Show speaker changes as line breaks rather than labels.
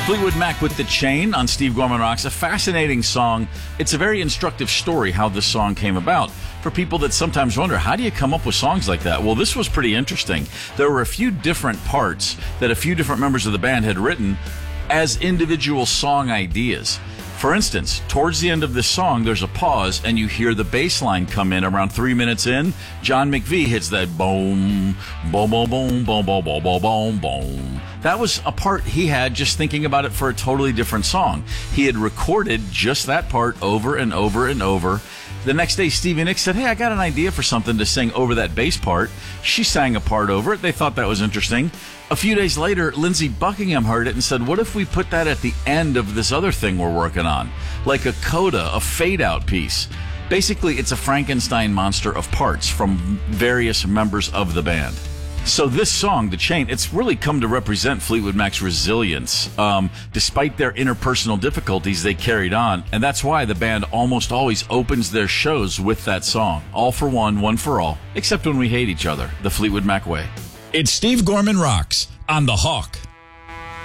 Fleetwood Mac with The Chain on Steve Gorman Rocks. A fascinating song. It's a very instructive story how this song came about. For people that sometimes wonder, how do you come up with songs like that? Well, this was pretty interesting. There were a few different parts that a few different members of the band had written as individual song ideas. For instance, towards the end of this song, there's a pause, and you hear the bass line come in around 3 minutes in. John McVie hits that boom, boom, boom, boom, boom, boom, boom, boom, boom, boom. That was a part he had just thinking about it for a totally different song. He had recorded just that part over and over and over. The next day, Stevie Nicks said, hey, I got an idea for something to sing over that bass part. She sang a part over it. They thought that was interesting. A few days later, Lindsey Buckingham heard it and said, what if we put that at the end of this other thing we're working on? Like a coda, a fade-out piece. Basically, it's a Frankenstein monster of parts from various members of the band. So this song, The Chain, it's really come to represent Fleetwood Mac's resilience. Despite their interpersonal difficulties, they carried on. And that's why the band almost always opens their shows with that song. All for one, one for all. Except when we hate each other. The Fleetwood Mac way.
It's Steve Gorman Rocks on The Hawk.